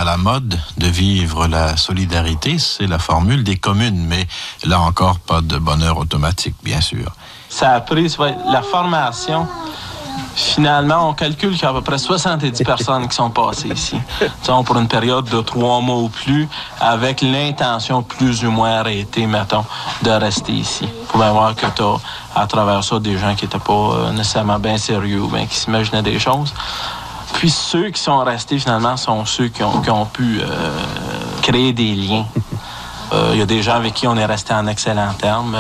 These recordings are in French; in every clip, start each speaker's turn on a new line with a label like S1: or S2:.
S1: la mode de vivre la solidarité, c'est la formule des communes, mais là encore, pas de bonheur automatique, bien sûr.
S2: Ça a pris la formation. Finalement, on calcule qu'il y a à peu près 70 personnes qui sont passées ici. Disons, pour une période de 3 mois ou plus, avec l'intention plus ou moins arrêtée, mettons, de rester ici. Il faut bien voir que tu as, à travers ça, des gens qui n'étaient pas nécessairement bien sérieux, bien qui s'imaginaient des choses. Puis ceux qui sont restés, finalement, sont ceux qui ont pu créer des liens. Il y a des gens avec qui on est resté en excellents termes.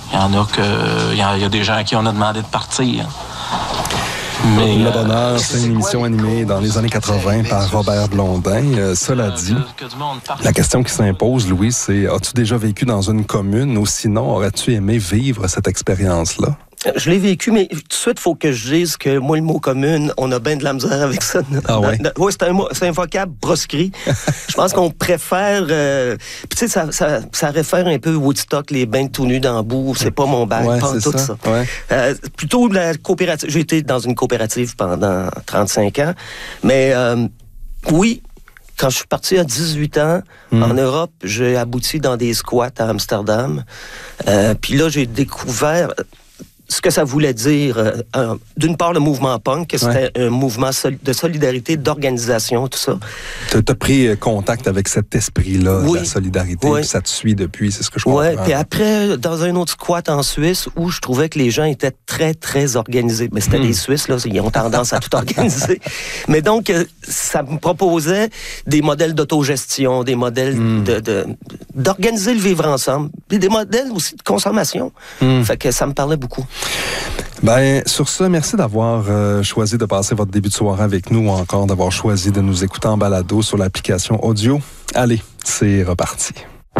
S2: Il y a des gens à qui on a demandé de partir.
S3: Mais, Le Bonheur, c'est une émission animée dans les années 80 par Robert Blondin. Cela dit, la question qui s'impose, Louis, c'est as-tu déjà vécu dans une commune ou sinon aurais-tu aimé vivre cette expérience-là?
S4: Je l'ai vécu, mais tout de suite, il faut que je dise que moi, le mot commune, on a bien de la misère avec ça.
S3: Ah ouais?
S4: Oui, c'est un vocable broscrit. Je pense qu'on préfère... Puis tu sais, ça réfère un peu Woodstock, les bains tout nus dans le bout. C'est pas mon bac,
S3: ouais,
S4: pas tout ça.
S3: Ouais.
S4: Plutôt la coopérative. J'ai été dans une coopérative pendant 35 ans. Mais oui... Quand je suis parti à 18 ans, en Europe, j'ai abouti dans des squats à Amsterdam. Puis là, j'ai découvert ce que ça voulait dire. D'une part, le mouvement punk, que c'était un mouvement de solidarité, d'organisation, tout ça.
S3: Tu as pris contact avec cet esprit-là, la solidarité, puis ça te suit depuis, c'est ce que je comprends.
S4: Oui, puis après, dans un autre squat en Suisse, où je trouvais que les gens étaient très, très organisés. Mais c'était des Suisses, là, ils ont tendance à tout organiser. Mais donc, ça me proposait des modèles d'autogestion, des modèles d'organiser le vivre ensemble, puis des modèles aussi de consommation. Fait que ça me parlait beaucoup.
S3: Ben, sur ce, merci d'avoir choisi de passer votre début de soirée avec nous ou encore d'avoir choisi de nous écouter en balado sur l'application audio. Allez, c'est reparti.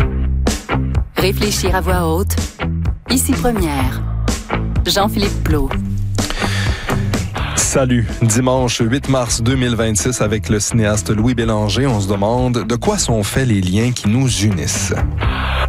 S5: Réfléchir à voix haute. Ici Première. Jean-Philippe Plot.
S3: Salut. Dimanche 8 mars 2026 avec le cinéaste Louis Bélanger, on se demande de quoi sont faits les liens qui nous unissent.